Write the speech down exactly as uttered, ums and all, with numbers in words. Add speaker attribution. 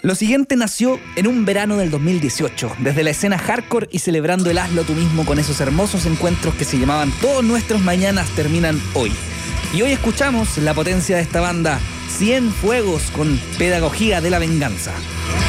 Speaker 1: Lo siguiente nació en un verano del dos mil dieciocho, desde la escena hardcore y celebrando el hazlo tú mismo con esos hermosos encuentros que se llamaban Todos nuestros mañanas terminan hoy. Y hoy escuchamos la potencia de esta banda, Cienfuegos con Pedagogía de la Venganza.